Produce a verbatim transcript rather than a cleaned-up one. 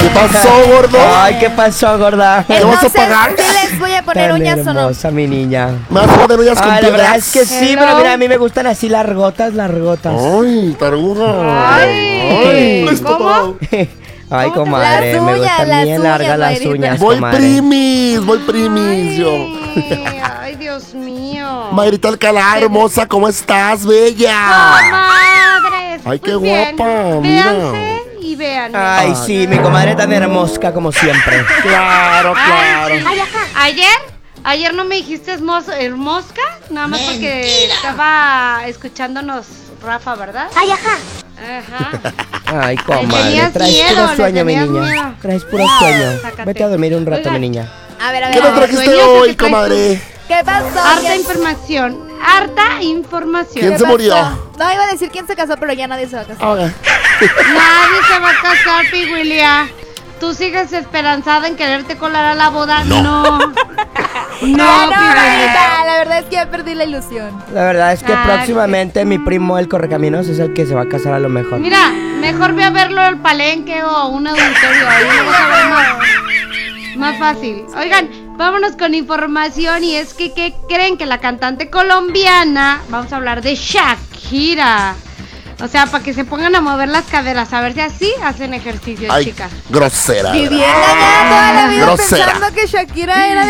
¿Qué pasó, gordo? Ay, ¿qué pasó, gorda? ¿Qué vas a pagar? Sí les voy a poner Tan uñas o no. hermosa, mi niña. ¿Me vas a poner uñas con Ay, la verdad piedras? es que sí, Hello. pero mira, a mí me gustan así largotas, largotas. Ay, taruga. Ay, listo ¿cómo? todo. Ay, ¿Cómo te- comadre, Las me uñas, gustan las bien uñas, largas las Mayrita. uñas, Voy comadre. primis, voy primis yo. Ay, ay, Dios mío. Mayrita Alcalá, hermosa, ¿cómo estás, bella? Comadres. Ay, qué Pues bien, guapa, mira. Véanse y vean. Ay, sí, mi comadre tan hermosa como siempre. Claro, claro. Ayer, ayer no me dijiste hermosa, hermosca, nada más porque estaba escuchándonos Rafa, ¿verdad? Ay, ajá. Ajá. Ay, comadre, tenías traes miedo, puro le sueño, mi tenías niña. miedo. Traes puro Ah, sueño. sácate. Vete a dormir un rato, Oigan. mi niña. A ver, a ver. ¿Qué a nos ver. trajiste sueños que hoy, te traes comadre? ¿Qué pasó? Harta ¿Quién- información, harta información. ¿Quién qué se murió? pasó? No, iba a decir quién se casó, pero ya nadie se va a casar. Ok. Nadie se va a casar, Piguilia. ¿Tú sigues esperanzada en quererte colar a la boda? No. No, No, no, no, Mayrita, la verdad es que ya perdí la ilusión. La verdad es que Ay, próximamente mi primo, el Correcaminos, es el que se va a casar a lo mejor. Mira, mejor ve a verlo al palenque o un auditorio. Ahí lo vas a ver más, más fácil. Oigan, vámonos con información. Y es que, ¿qué creen? Que la cantante colombiana, vamos a hablar de Shakira. O sea, para que se pongan a mover las caderas, a ver si así hacen ejercicio, Ay, chicas. grosera. Viví ¿verdad? engañada toda la vida Grosera. pensando que Shakira era